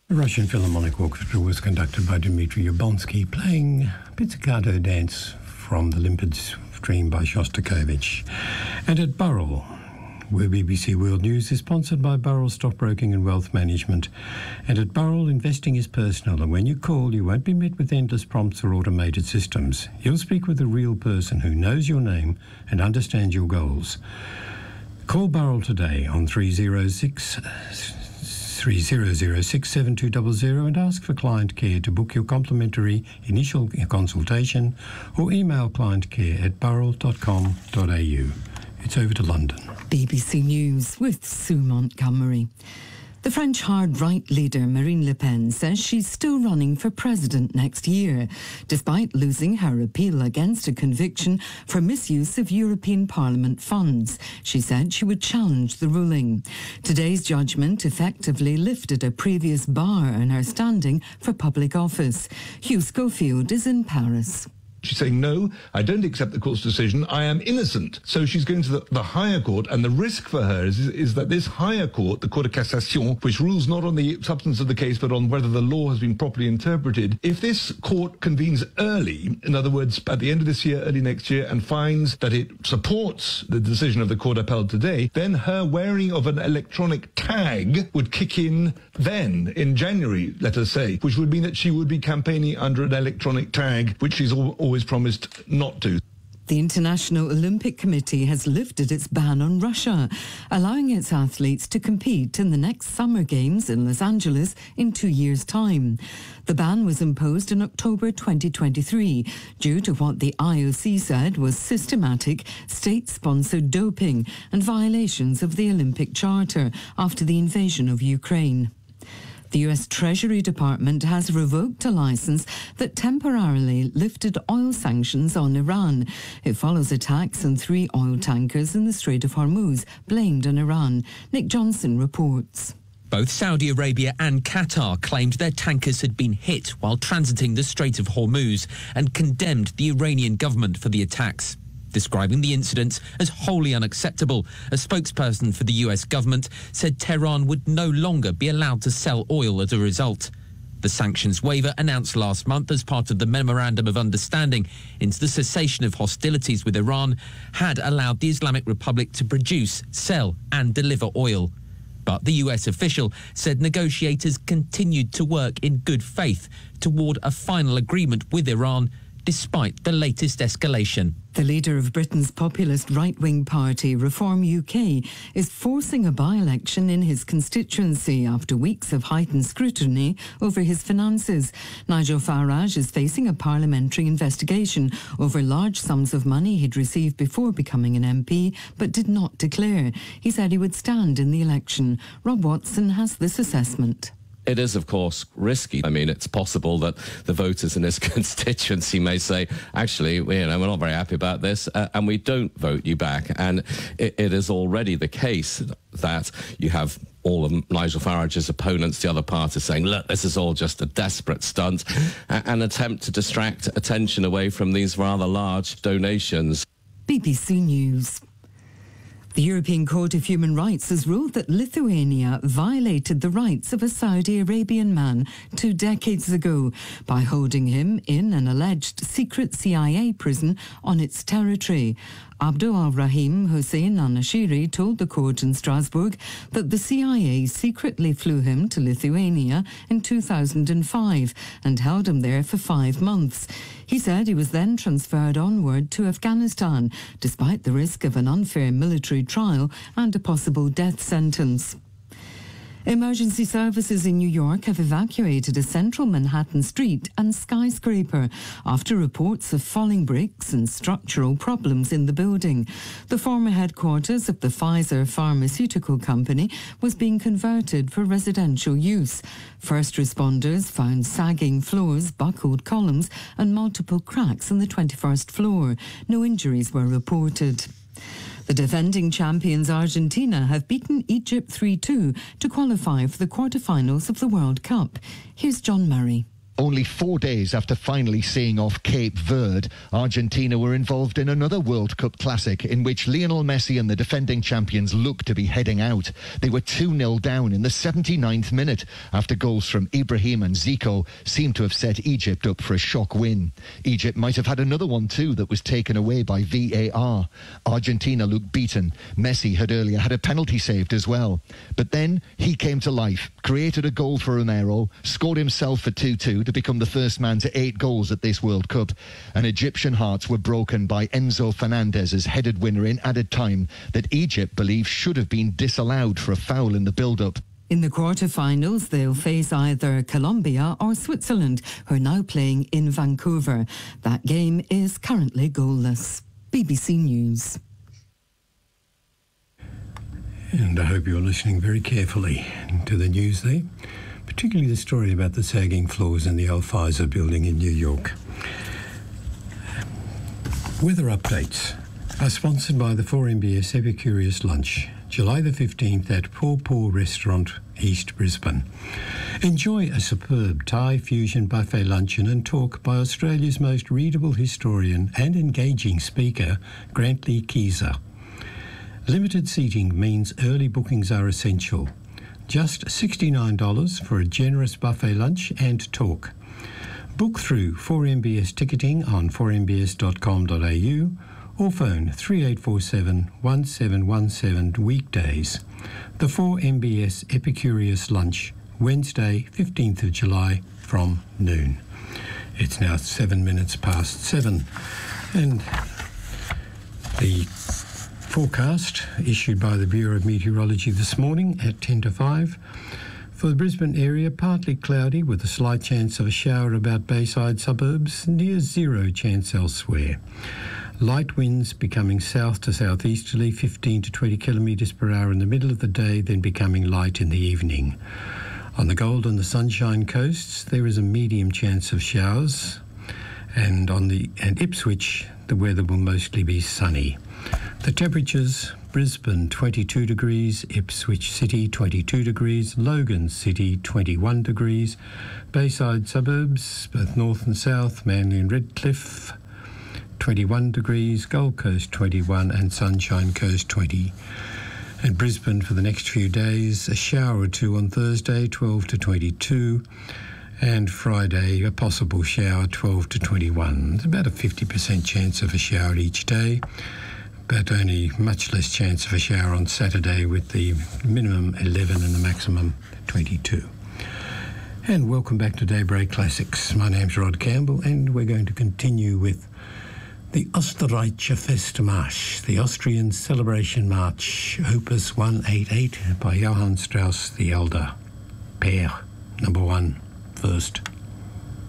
The Russian Philharmonic Orchestra was conducted by Dmitry Yablonsky, playing Pizzicato Dance from the Limpid Stream by Shostakovich. And at Burrell, where BBC World News is sponsored by Burrell Stockbroking and Wealth Management. And at Burrell, investing is personal, and when you call, you won't be met with endless prompts or automated systems. You'll speak with a real person who knows your name and understands your goals. Call Burrell today on 300-67200 and ask for client care to book your complimentary initial consultation, or email clientcare@burrell.com.au. It's over to London. BBC News with Sue Montgomery. The French hard-right leader Marine Le Pen says she's still running for president next year, despite losing her appeal against a conviction for misuse of European Parliament funds. She said she would challenge the ruling. Today's judgment effectively lifted a previous bar on her standing for public office. Hugh Schofield is in Paris. She's saying, no, I don't accept the court's decision. I am innocent. So she's going to the higher court, and the risk for her is that this higher court, the Cour de Cassation, which rules not on the substance of the case but on whether the law has been properly interpreted, if this court convenes early, in other words, at the end of this year, early next year, and finds that it supports the decision of the court upheld today, then her wearing of an electronic tag would kick in then, in January, let us say, which would mean that she would be campaigning under an electronic tag, which she's always promised not to. The International Olympic Committee has lifted its ban on Russia, allowing its athletes to compete in the next Summer Games in Los Angeles in 2 years' time. The ban was imposed in October 2023 due to what the IOC said was systematic state-sponsored doping and violations of the Olympic Charter after the invasion of Ukraine. The US Treasury Department has revoked a license that temporarily lifted oil sanctions on Iran. It follows attacks on 3 oil tankers in the Strait of Hormuz, blamed on Iran. Nick Johnson reports. Both Saudi Arabia and Qatar claimed their tankers had been hit while transiting the Strait of Hormuz and condemned the Iranian government for the attacks. Describing the incidents as wholly unacceptable, a spokesperson for the US government said Tehran would no longer be allowed to sell oil as a result. The sanctions waiver, announced last month as part of the Memorandum of Understanding into the cessation of hostilities with Iran, had allowed the Islamic Republic to produce, sell and deliver oil. But the US official said negotiators continued to work in good faith toward a final agreement with Iran, despite the latest escalation. The leader of Britain's populist right-wing party, Reform UK, is forcing a by-election in his constituency after weeks of heightened scrutiny over his finances. Nigel Farage is facing a parliamentary investigation over large sums of money he'd received before becoming an MP, but did not declare. He said he would stand in the election. Rob Watson has this assessment. It is, of course, risky. I mean, it's possible that the voters in his constituency may say, actually, we're not very happy about this, and we don't vote you back. And it is already the case that you have all of Nigel Farage's opponents, the other party, saying, look, this is all just a desperate stunt, an attempt to distract attention away from these rather large donations. BBC News. The European Court of Human Rights has ruled that Lithuania violated the rights of a Saudi Arabian man 2 decades ago by holding him in an alleged secret CIA prison on its territory. Abdul Rahim Hussein al-Nashiri told the court in Strasbourg that the CIA secretly flew him to Lithuania in 2005 and held him there for 5 months. He said he was then transferred onward to Afghanistan, despite the risk of an unfair military trial and a possible death sentence. Emergency services in New York have evacuated a central Manhattan street and skyscraper after reports of falling bricks and structural problems in the building. The former headquarters of the Pfizer pharmaceutical company was being converted for residential use. First responders found sagging floors, buckled columns and multiple cracks on the 21st floor. No injuries were reported. The defending champions Argentina have beaten Egypt 3-2 to qualify for the quarterfinals of the World Cup. Here's John Murray. Only 4 days after finally seeing off Cape Verde, Argentina were involved in another World Cup classic in which Lionel Messi and the defending champions looked to be heading out. They were 2-0 down in the 79th minute after goals from Ibrahim and Zico seemed to have set Egypt up for a shock win. Egypt might have had another one too that was taken away by VAR. Argentina looked beaten. Messi had earlier had a penalty saved as well. But then he came to life, created a goal for Romero, scored himself for 2-2 to become the first man to 8 goals at this World Cup. And Egyptian hearts were broken by Enzo Fernandez's headed winner in added time that Egypt believes should have been disallowed for a foul in the build-up. In the quarter-finals, they'll face either Colombia or Switzerland, who are now playing in Vancouver. That game is currently goalless. BBC News. And I hope you're listening very carefully to the news there, particularly the story about the sagging floors in the El Pfizer building in New York. Weather updates are sponsored by the 4MBS Epicurious Lunch, July the 15th at Paw Paw Restaurant, East Brisbane. Enjoy a superb Thai fusion buffet luncheon and talk by Australia's most readable historian and engaging speaker, Grantley Keezer. Limited seating means early bookings are essential. Just $69 for a generous buffet lunch and talk. Book through 4MBS ticketing on 4mbs.com.au or phone 3847 1717 weekdays. The 4MBS Epicurious Lunch, Wednesday, 15th of July from noon. It's now 7 minutes past 7. And the forecast issued by the Bureau of Meteorology this morning at 10 to 5. For the Brisbane area, partly cloudy with a slight chance of a shower about Bayside suburbs, near zero chance elsewhere. Light winds becoming south to southeasterly, 15 to 20 kilometres per hour in the middle of the day, then becoming light in the evening. On the Gold and the Sunshine Coasts, there is a medium chance of showers, and Ipswich, the weather will mostly be sunny. The temperatures: Brisbane 22 degrees, Ipswich City 22 degrees, Logan City 21 degrees, Bayside suburbs, both north and south, Manly and Redcliffe 21 degrees, Gold Coast 21 and Sunshine Coast 20. And Brisbane for the next few days, a shower or two on Thursday 12 to 22, and Friday a possible shower 12 to 21. There's about a 50% chance of a shower each day, but only much less chance of a shower on Saturday with the minimum 11 and the maximum 22. And welcome back to Daybreak Classics. My name's Rod Campbell, and we're going to continue with the Österreichische Festmarsch, the Austrian Celebration March, Opus 188 by Johann Strauss the Elder. Pair, number 1, first.